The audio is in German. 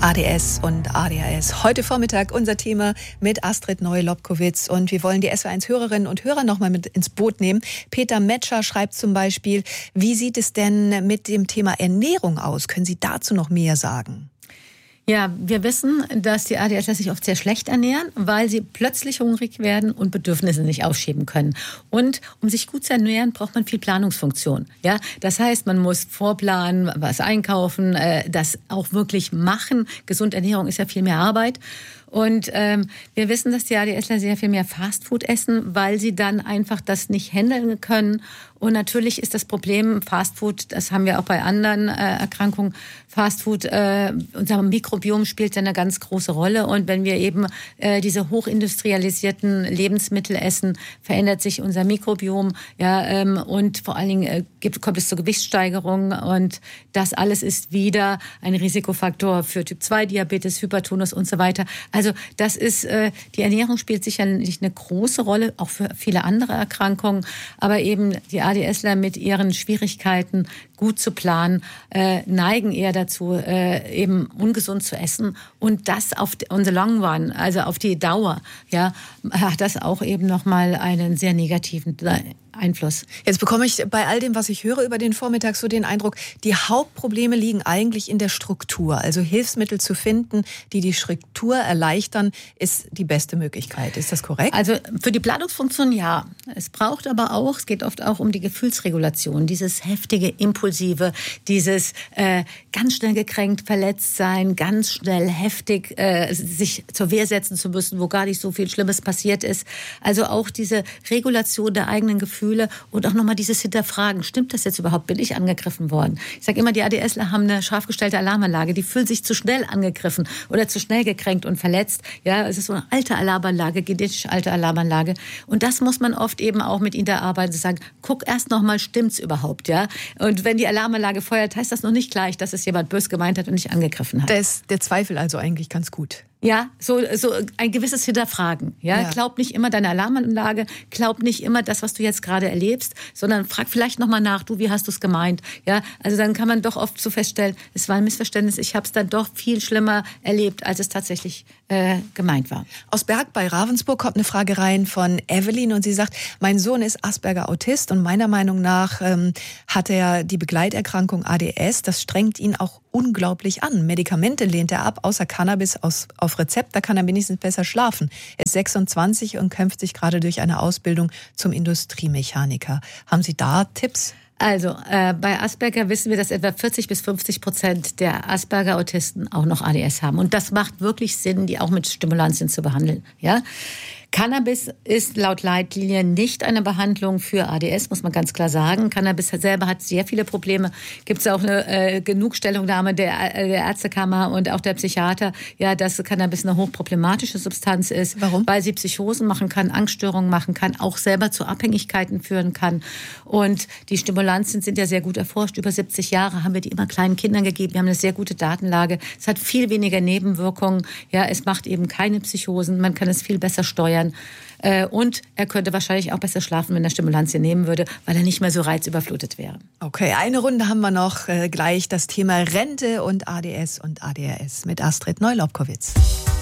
ADS und ADHS. Heute Vormittag unser Thema mit Astrid Neu-Lobkowitz. Und wir wollen die SW1-Hörerinnen und Hörer nochmal mit ins Boot nehmen. Peter Metscher schreibt zum Beispiel, wie sieht es denn mit dem Thema Ernährung aus? Können Sie dazu noch mehr sagen? Ja, wir wissen, dass die ADHSler sich oft sehr schlecht ernähren, weil sie plötzlich hungrig werden und Bedürfnisse nicht aufschieben können. Und um sich gut zu ernähren, braucht man viel Planungsfunktion. Ja, das heißt, man muss vorplanen, was einkaufen, das auch wirklich machen. Gesunde Ernährung ist ja viel mehr Arbeit. Und wir wissen, dass die ADHSler sehr viel mehr Fastfood essen, weil sie dann einfach das nicht handeln können. Und natürlich ist das Problem Fastfood, das haben wir auch bei anderen Erkrankungen, Fastfood, unser Mikrobiom spielt eine ganz große Rolle. Und wenn wir eben diese hochindustrialisierten Lebensmittel essen, verändert sich unser Mikrobiom. Ja, und vor allen Dingen kommt es zur Gewichtssteigerung. Und das alles ist wieder ein Risikofaktor für Typ-2-Diabetes, Hypertonus und so weiter. Also das ist, die Ernährung spielt sicherlich eine große Rolle, auch für viele andere Erkrankungen. Aber eben die ADSler mit ihren Schwierigkeiten, gut zu planen, neigen eher dazu, eben ungesund zu essen. Und das auf on the long run, also auf die Dauer, ja, hat das auch eben nochmal einen sehr negativen Einfluss. Jetzt bekomme ich bei all dem, was ich höre über den Vormittag, so den Eindruck, die Hauptprobleme liegen eigentlich in der Struktur. Also Hilfsmittel zu finden, die die Struktur erleichtern, ist die beste Möglichkeit. Ist das korrekt? Also für die Planungsfunktion ja. Es braucht aber auch, es geht oft auch um die Gefühlsregulation, dieses heftige, impulsive, dieses ganz schnell gekränkt, verletzt sein, ganz schnell heftig sich zur Wehr setzen zu müssen, wo gar nicht so viel Schlimmes passiert ist. Also auch diese Regulation der eigenen Gefühle und auch nochmal dieses Hinterfragen. Stimmt das jetzt überhaupt? Bin ich angegriffen worden? Ich sage immer, die ADSler haben eine scharf gestellte Alarmanlage. Die fühlen sich zu schnell angegriffen oder zu schnell gekränkt und verletzt. Ja, es ist so eine alte Alarmanlage, genetisch alte Alarmanlage. Und das muss man oft eben auch mit ihnen erarbeiten. Sie sagen, guck erst nochmal, stimmt's überhaupt? Ja? Und wenn die Alarmanlage feuert, heißt das noch nicht gleich, dass es jemand bös gemeint hat und nicht angegriffen hat. Da ist der Zweifel also eigentlich ganz gut. Ja, so ein gewisses Hinterfragen. Ja? Glaub nicht immer deine Alarmanlage, glaub nicht immer das, was du jetzt gerade erlebst, sondern frag vielleicht nochmal nach, du, wie hast du es gemeint? Ja, also dann kann man doch oft so feststellen, es war ein Missverständnis, ich habe es dann doch viel schlimmer erlebt, als es tatsächlich gemeint war. Aus Berg bei Ravensburg kommt eine Frage rein von Evelyn und sie sagt, mein Sohn ist Asperger-Autist und meiner Meinung nach hat er die Begleiterkrankung ADS. Das strengt ihn auch unglaublich an. Medikamente lehnt er ab, außer Cannabis auf Rezept, da kann er wenigstens besser schlafen. Er ist 26 und kämpft sich gerade durch eine Ausbildung zum Industriemechaniker. Haben Sie da Tipps? Also bei Asperger wissen wir, dass etwa 40-50% der Asperger-Autisten auch noch ADS haben. Und das macht wirklich Sinn, die auch mit Stimulantien zu behandeln. Ja? Cannabis ist laut Leitlinien nicht eine Behandlung für ADS, muss man ganz klar sagen. Cannabis selber hat sehr viele Probleme. Gibt es auch eine Genugstellungnahme der Ärztekammer und auch der Psychiater, ja, dass Cannabis eine hochproblematische Substanz ist. Warum? Weil sie Psychosen machen kann, Angststörungen machen kann, auch selber zu Abhängigkeiten führen kann. Und die Stimulantien sind ja sehr gut erforscht. Über 70 Jahre haben wir die immer kleinen Kindern gegeben. Wir haben eine sehr gute Datenlage. Es hat viel weniger Nebenwirkungen. Ja, es macht eben keine Psychosen. Man kann es viel besser steuern. Und er könnte wahrscheinlich auch besser schlafen, wenn er Stimulantien nehmen würde, weil er nicht mehr so reizüberflutet wäre. Okay, eine Runde haben wir noch gleich. Das Thema Rente und ADS und ADHS mit Astrid Neu-Lobkowitz.